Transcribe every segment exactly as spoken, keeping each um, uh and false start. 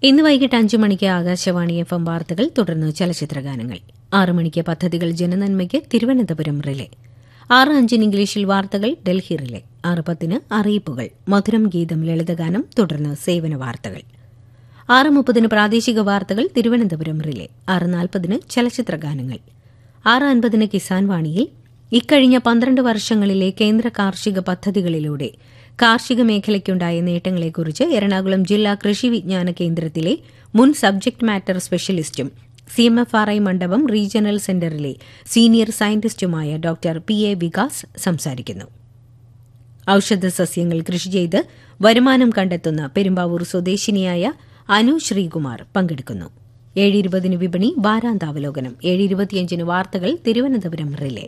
ഇന്ന് വൈകിട്ട് അഞ്ചു മണിക്ക് ആകാശവാണി എഫ് എം വാർത്തകൾ, തുടർന്ന് ചലച്ചിത്രഗാനങ്ങൾ. ആറ് മണിക്ക് പദ്ധതികൾ ജനനന്മയ്ക്ക് തിരുവനന്തപുരം റിലേ. ആറ് അഞ്ചിന് ഇംഗ്ലീഷിൽ വാർത്തകൾ, ഡൽഹി റിലേ. ആറ് പത്തിന് അറിയിപ്പുകൾ, മധുരം ഗീതം, ലളിതഗാനം, തുടർന്ന് സേവന വാർത്തകൾ. ആറ് മുപ്പതിന് പ്രാദേശിക വാർത്തകൾ, തിരുവനന്തപുരം റിലേ. ആറ് നാൽപ്പതിന് ചലച്ചിത്രഗാനങ്ങൾ. ആറ് അൻപതിന് കിസാൻ വാണിയിൽ ഇക്കഴിഞ്ഞ പന്ത്രണ്ട് വർഷങ്ങളിലെ കേന്ദ്ര കാർഷിക പദ്ധതികളിലൂടെ കാർഷിക മേഖലയ്ക്കുണ്ടായ നേട്ടങ്ങളെക്കുറിച്ച് എറണാകുളം ജില്ലാ കൃഷി വിജ്ഞാന കേന്ദ്രത്തിലെ മുൻ subject matter സ്പെഷ്യലിസ്റ്റും C M F R I മണ്ഡപം റീജിയണൽ സെന്ററിലെ senior സയന്റിസ്റ്റുമായ doctor P A Vikas സംസാരിക്കുന്നു. ഔഷധ സസ്യങ്ങൾ കൃഷി ചെയ്ത് വരുമാനം കണ്ടെത്തുന്ന പെരുമ്പാവൂർ സ്വദേശിനിയായ അനു ശ്രീകുമാർ പങ്കെടുക്കുന്നു. ഏഴ് ഇരുപതിന് വിപണി വാരാന്താവലോകനം. ഏഴ് ഇരുപത്തിയഞ്ചിന് വാർത്തകൾ, തിരുവനന്തപുരം റിലേ.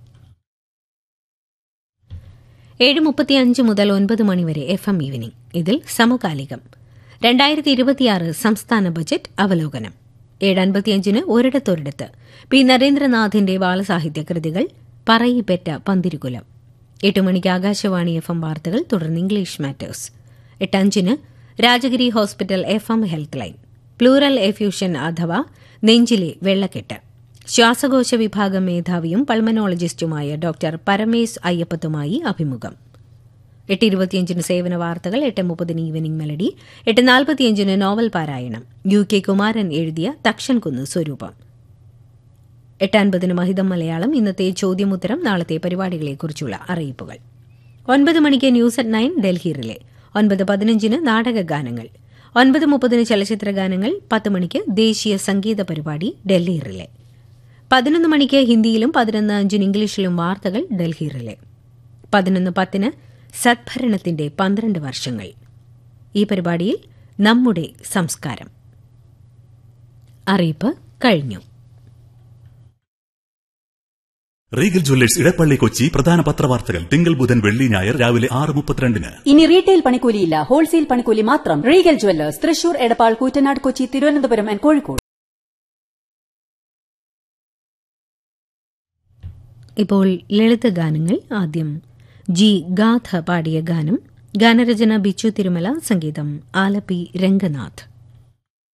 ഏഴ് മുപ്പത്തിയഞ്ച് മുതൽ ഒൻപത് മണിവരെ എഫ് എം ഈവനിംഗ്. ഇതിൽ സമകാലികം, രണ്ടായിരത്തി ഇരുപത്തിയാറ് സംസ്ഥാന ബജറ്റ് അവലോകനം. ഏഴ് അൻപത്തിയഞ്ചിന് ഒരിടത്തൊരിടത്ത് പി നരേന്ദ്രനാഥിന്റെ ബാലസാഹിത്യ കൃതികൾ, പറയിപ്പെറ്റ പന്തിരുകുലം. എട്ട് മണിക്ക് ആകാശവാണി എഫ് എം വാർത്തകൾ, തുടർന്ന് ഇംഗ്ലീഷ് മാറ്റേഴ്സ്. എട്ട് അഞ്ചിന് Rajagiri hospital F M health line, pleural effusion അഥവാ നെഞ്ചിലെ വെള്ളക്കെട്ട്. ശ്വാസകോശ വിഭാഗം മേധാവിയും പൾമനോളജിസ്റ്റുമായ ഡോക്ടർ പരമേശ് അയ്യപ്പത്തുമായി അഭിമുഖം. എട്ട് ഇരുപത്തിയഞ്ചിന് സേവന വാർത്തകൾ. എട്ട് മുപ്പതിന് ഈവനിംഗ് മെലഡി. എട്ട് നാൽപ്പത്തിയഞ്ചിന് നോവൽ പാരായണം, യു കെ കുമാരൻ എഴുതിയ തക്ഷൻകുന്ന് സ്വരൂപം. എട്ട് അൻപതിന് മഹിതം മലയാളം. ഇന്നത്തെ ചോദ്യമുത്തരം, നാളത്തെ പരിപാടികളെക്കുറിച്ചുള്ള അറിയിപ്പുകൾ. ഒൻപത് മണിക്ക് news at nine, Delhi relay. ഒൻപത് പതിനഞ്ചിന് നാടകഗാനങ്ങൾ. ഒൻപത് മുപ്പതിന് ചലച്ചിത്രഗാനങ്ങൾ. പത്ത് മണിക്ക് ദേശീയ സംഗീത പരിപാടി, ഡൽഹി റിലേ. പതിനൊന്ന് മണിക്ക് ഹിന്ദിയിലും പതിനൊന്ന് അഞ്ചിന് ഇംഗ്ലീഷിലും വാർത്തകൾ, ഡൽഹി റിലേ. പതിനൊന്ന് പത്തിന് സദ്ഭരണത്തിന്റെ പന്ത്രണ്ട് വർഷങ്ങൾ. ഈ പരിപാടിയിൽ നമ്മുടെ സംസ്കാരം. അറിയിപ്പ് കഴിഞ്ഞു. റീഗൽ ജ്വല്ലേഴ്സ് ഇടപ്പള്ളി കൊച്ചി പ്രധാന പത്രവാർത്തകൾ തിങ്കൾ ബുധൻ വെള്ളി ഞായർ രാവിലെ ആറ് മുപ്പത്തിരണ്ടിന്. ഇനി റീറ്റെയിൽ പണിക്കൂലിയില്ല, ഹോൾസെയിൽ പണിക്കൂലി മാത്രം. Regal Jewellers, Thrissur, Edappal, Koottanad, Kochi, Thiruvananthapuram and Kozhikode. ഇപ്പോൾ ലളിതഗാനങ്ങൾ. ആദ്യം ജി ഗാഥ പാടിയ ഗാനം. ഗാനരചന ബിച്ചു തിരുമല, സംഗീതം ആലപ്പി രംഗനാഥ്.